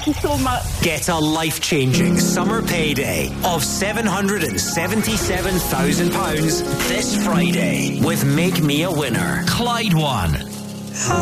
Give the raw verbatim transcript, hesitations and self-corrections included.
Thank you so much. Get a life-changing summer payday of seven hundred seventy-seven thousand pounds this Friday with Make Me a Winner. Clyde One.